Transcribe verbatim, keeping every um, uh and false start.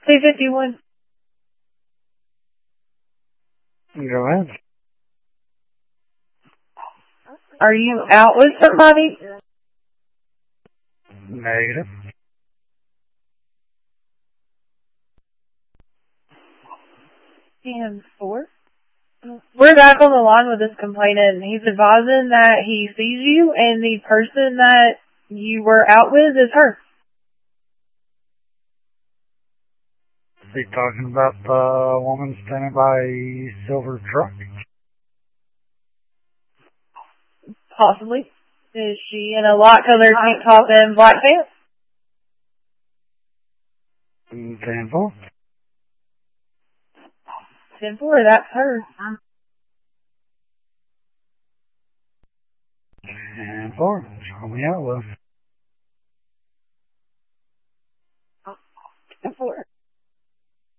two fifty-one. Go ahead. Are you out with somebody? Negative. ten four. We're back on the line with this complainant, and he's advising that he sees you, and the person that you were out with is her. Is he talking about the woman standing by silver truck? Possibly. Is she in a light-colored tank top and black pants? ten four. ten four, that's her. ten four. Show me out, Will.